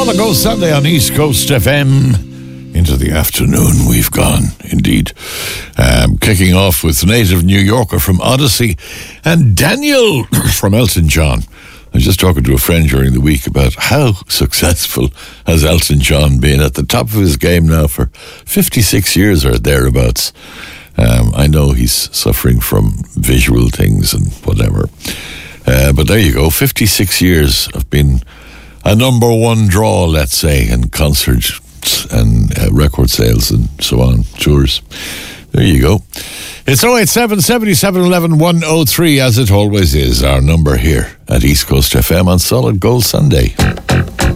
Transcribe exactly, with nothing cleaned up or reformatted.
Solid Gold Sunday on East Coast F M. Into the afternoon we've gone, indeed. Um, kicking off with native New Yorker from Odyssey and Daniel from Elton John. I was just talking to a friend during the week about how successful has Elton John been, at the top of his game now for fifty-six years or thereabouts. Um, I know he's suffering from visual things and whatever. Uh, but there you go, fifty-six years of being a number one draw, let's say, in concerts and uh, record sales and so on, tours. There you go. It's oh eight seven, seven seven, one one, one oh three, as it always is, our number here at East Coast F M on Solid Gold Sunday.